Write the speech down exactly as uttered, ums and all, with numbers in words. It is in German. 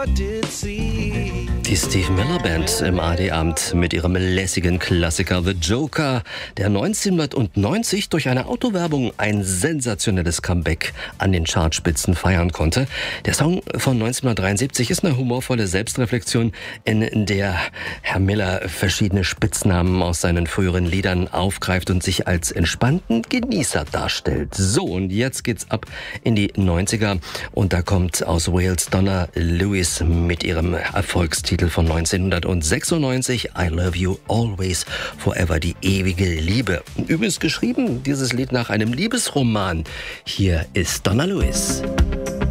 Die Steve Miller Band im A D-Abend mit ihrem lässigen Klassiker The Joker, der neunzehnhundertneunzig durch eine Autowerbung ein sensationelles Comeback an den Chartspitzen feiern konnte. Der Song von neunzehnhundertdreiundsiebzig ist eine humorvolle Selbstreflexion, in der Herr Miller verschiedene Spitznamen aus seinen früheren Liedern aufgreift und sich als entspannten Genießer darstellt. So, und jetzt geht's ab in die neunziger und da kommt aus Wales Donna Lewis mit ihrem Erfolgstitel von neunzehnhundertsechsundneunzig I Love You Always Forever, die ewige Liebe. Übrigens geschrieben, dieses Lied nach einem Liebesroman. Hier ist Donna Lewis.